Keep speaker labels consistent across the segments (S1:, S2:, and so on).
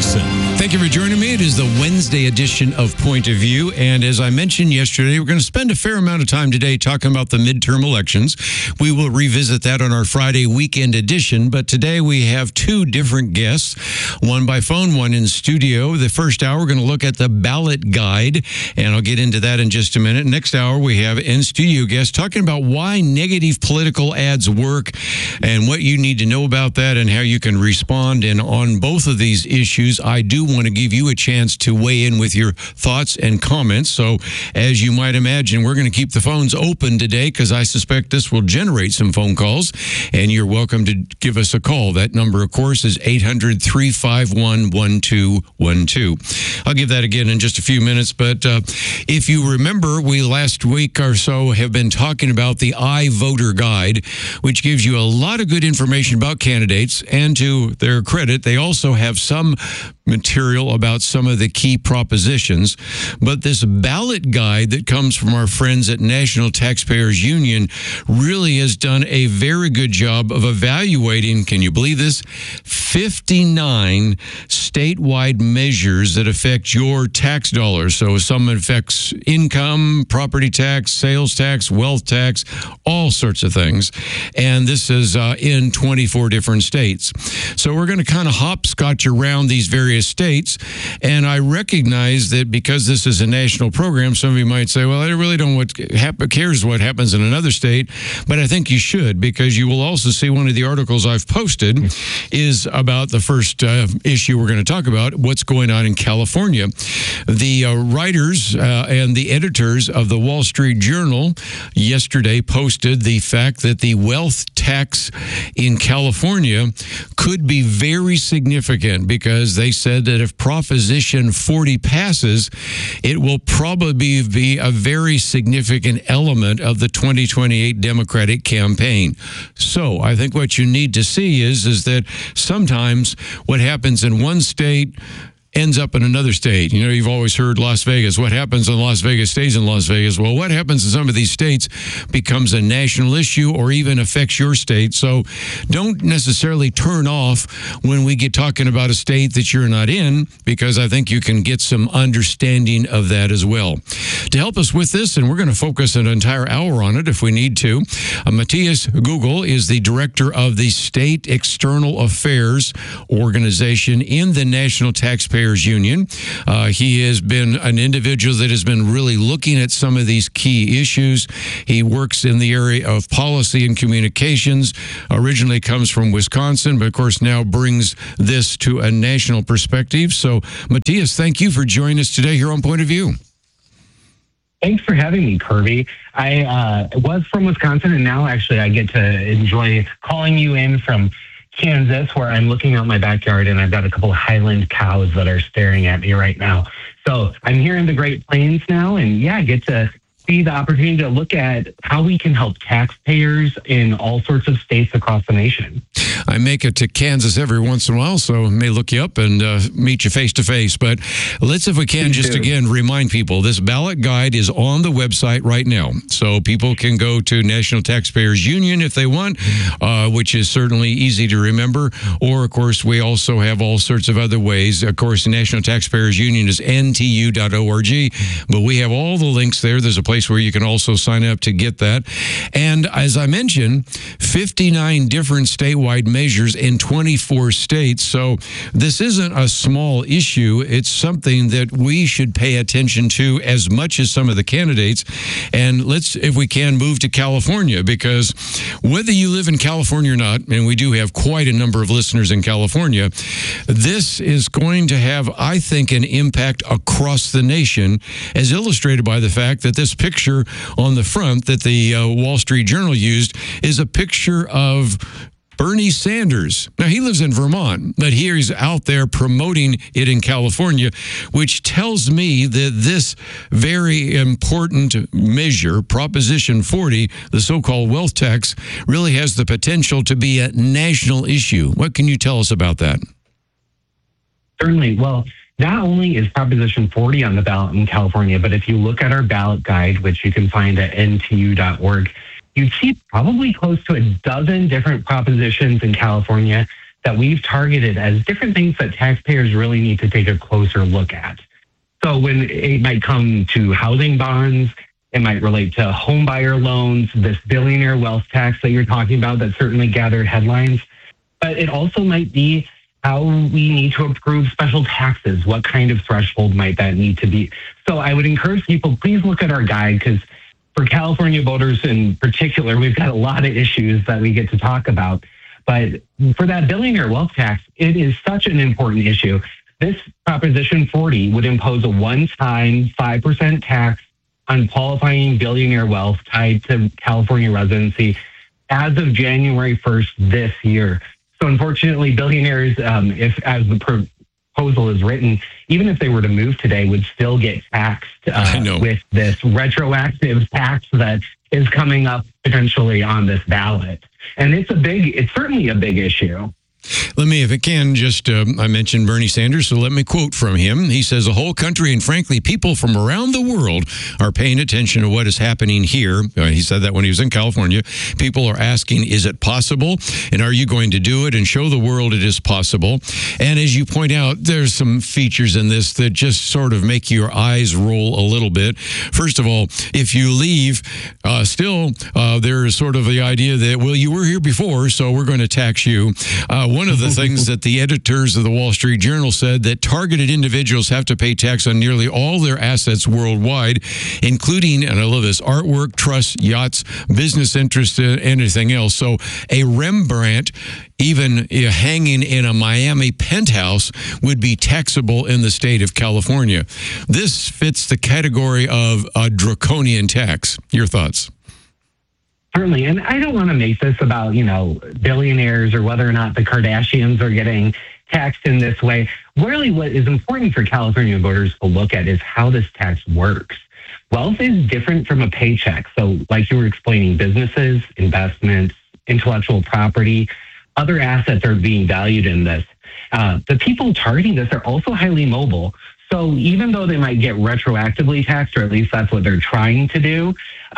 S1: Peterson.
S2: Thank you for joining me. It is the Wednesday edition of Point of View. And as I mentioned yesterday, we're going to spend a fair amount of time today talking about the midterm elections. We will revisit that on our Friday weekend edition. But today we have two different guests, one by phone, one in studio. The first hour, we're going to look at the ballot guide, and I'll get into that in just a minute. Next hour, we have in-studio guests talking about why negative political ads work and what you need to know about that and how you can respond. And on both of these issues, I do want to give you a chance to weigh in with your thoughts and comments. So as you might imagine, we're going to keep the phones open today because I suspect this will generate some phone calls, and you're welcome to give us a call. That number, of course, is 800-351-1212. I'll give that again in just a few minutes, but if you remember, we last week or so have been talking about the iVoter Guide, which gives you a lot of good information about candidates, and to their credit, they also have some material about some of the key propositions. But this ballot guide that comes from our friends at National Taxpayers Union really has done a very good job of evaluating, can you believe this, 59 statewide measures that affect your tax dollars. So some affects income, property tax, sales tax, wealth tax, all sorts of things. And this is in 24 different states. So we're going to kind of hopscotch around these various states. And I recognize that because this is a national program, some of you might say, well, I really don't cares what happens in another state. But I think you should, because you will also see one of the articles I've posted is about the first issue we're going to talk about, what's going on in California. The writers and the editors of the Wall Street Journal yesterday posted the fact that the wealth tax in California could be very significant, because they said that if Proposition 40 passes, it will probably be a very significant element of the 2028 Democratic campaign. So I think what you need to see is that sometimes what happens in one state ends up in another state. You know, you've always heard Las Vegas. What happens in Las Vegas stays in Las Vegas. Well, what happens in some of these states becomes a national issue or even affects your state. So don't necessarily turn off when we get talking about a state that you're not in, because I think you can get some understanding of that as well. To help us with this, and we're going to focus an entire hour on it if we need to, Matthias Google is the director of the State External Affairs Organization in the National Taxpayers Union. He has been an individual that has been really looking at some of these key issues. He works in the area of policy and communications, originally comes from Wisconsin, but of course now brings this to a national perspective. So, Matthias, thank you for joining us today here on Point of View.
S3: Thanks for having me, Kirby. I was from Wisconsin, and now actually I get to enjoy calling you in from Kansas, where I'm looking out my backyard, and I've got a couple of Highland cows that are staring at me right now. So I'm here in the Great Plains now, and yeah, I get to see the opportunity to look at how we can help taxpayers in all sorts of states across the nation.
S2: I make it to Kansas every once in a while, so I may look you up and meet you face to face. But let's, if we can, just again remind people, this ballot guide is on the website right now. So people can go to National Taxpayers Union if they want, which is certainly easy to remember. Or, of course, we also have all sorts of other ways. Of course, National Taxpayers Union is ntu.org, but we have all the links there. There's a place where you can also sign up to get that. And as I mentioned, 59 different statewide measures in 24 states. So this isn't a small issue. It's something that we should pay attention to as much as some of the candidates. And let's, if we can, move to California, because whether you live in California or not, and we do have quite a number of listeners in California, this is going to have, I think, an impact across the nation, as illustrated by the fact that this picture on the front that the Wall Street Journal used is a picture of Bernie Sanders. Now, he lives in Vermont, but here he's out there promoting it in California, which tells me that this very important measure, Proposition 40, the so-called wealth tax, really has the potential to be a national issue. What can you tell us about that?
S3: Certainly. Well, not only is Proposition 40 on the ballot in California, but if you look at our ballot guide, which you can find at ntu.org, you'd see probably close to a dozen different propositions in California that we've targeted as different things that taxpayers really need to take a closer look at. So when it might come to housing bonds, it might relate to home buyer loans, this billionaire wealth tax that you're talking about that certainly gathered headlines. But it also might be how we need to approve special taxes. What kind of threshold might that need to be? So I would encourage people, please look at our guide, because for California voters in particular, we've got a lot of issues that we get to talk about. But for that billionaire wealth tax, it is such an important issue. This Proposition 40 would impose a one-time 5% tax on qualifying billionaire wealth tied to California residency as of January 1st this year. So unfortunately, billionaires, if as the proposal is written, even if they were to move today, would still get taxed with this retroactive tax that is coming up potentially on this ballot. And it's certainly a big issue.
S2: Let me, if it can, just, I mentioned Bernie Sanders, so let me quote from him. He says, the whole country and frankly, people from around the world are paying attention to what is happening here. He said that when he was in California. People are asking, is it possible? And are you going to do it and show the world it is possible? And as you point out, there's some features in this that just sort of make your eyes roll a little bit. First of all, if you leave, there is sort of the idea that, well, you were here before, so we're going to tax you. One of the things that the editors of the Wall Street Journal said that targeted individuals have to pay tax on nearly all their assets worldwide, including, and I love this, artwork, trusts, yachts, business interests, anything else. So a Rembrandt, even hanging in a Miami penthouse, would be taxable in the state of California. This fits the category of a draconian tax. Your thoughts?
S3: Certainly. And I don't want to make this about, billionaires or whether or not the Kardashians are getting taxed in this way. Really, what is important for California voters to look at is how this tax works. Wealth is different from a paycheck. So like you were explaining, businesses, investments, intellectual property, other assets are being valued in this. The people targeting this are also highly mobile. So even though they might get retroactively taxed, or at least that's what they're trying to do,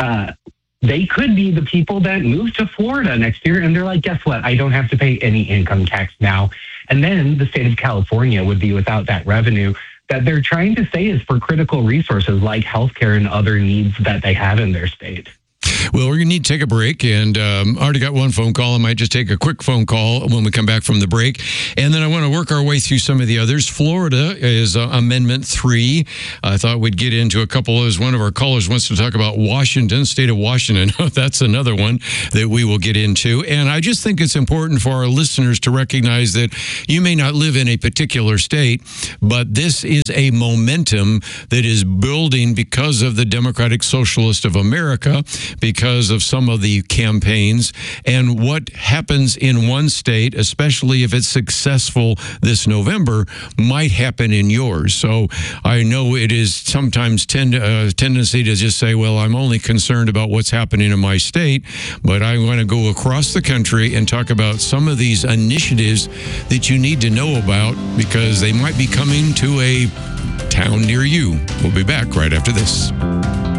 S3: they could be the people that move to Florida next year and they're like, guess what? I don't have to pay any income tax now. And then the state of California would be without that revenue that they're trying to say is for critical resources like healthcare and other needs that they have in their state.
S2: Well, we're going to need to take a break, and I already got one phone call. I might just take a quick phone call when we come back from the break. And then I want to work our way through some of the others. Florida is Amendment 3. I thought we'd get into a couple, as one of our callers wants to talk about Washington, state of Washington. That's another one that we will get into. And I just think it's important for our listeners to recognize that you may not live in a particular state, but this is a momentum that is building because of the Democratic Socialist of America, because of some of the campaigns, and what happens in one state, especially if it's successful this November, might happen in yours. So I know it is sometimes tendency to just say, well, I'm only concerned about what's happening in my state, but I want to go across the country and talk about some of these initiatives that you need to know about because they might be coming to a town near you. We'll be back right after this.